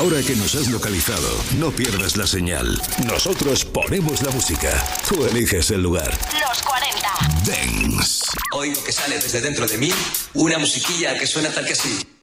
Ahora que nos has localizado, no pierdas la señal. Nosotros ponemos la música. Tú eliges el lugar. Los 40. Dance. Oigo que sale desde dentro de mí una musiquilla que suena tal que así.